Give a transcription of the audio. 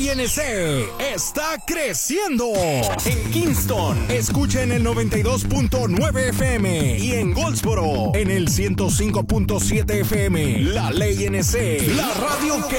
Ley NC está creciendo. En Kingston, escucha en el 92.9 FM y en Goldsboro en el 105.7 FM. La Ley NC, la radio que